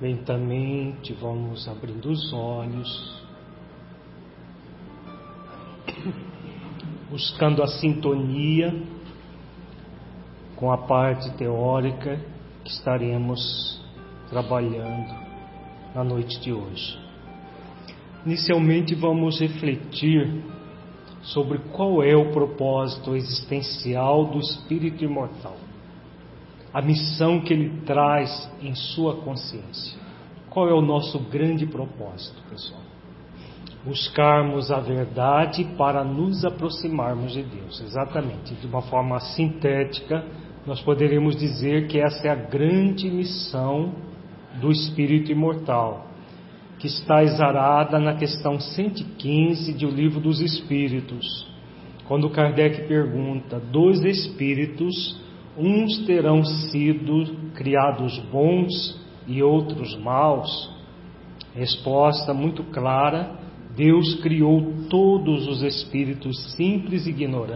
Lentamente vamos abrindo os olhos, buscando a sintonia com a parte teórica que estaremos trabalhando na noite de hoje. Inicialmente vamos refletir sobre qual é o propósito existencial do espírito imortal, a missão que ele traz em sua consciência. Qual é o nosso grande propósito, pessoal? Buscarmos a verdade para nos aproximarmos de Deus. Exatamente, de uma forma sintética, nós poderíamos dizer que essa é a grande missão do espírito imortal, que está exarada na questão 115 do Livro dos Espíritos, quando Kardec pergunta: dos espíritos, uns terão sido criados bons e outros maus? Resposta muito clara: Deus criou todos os espíritos simples e ignorantes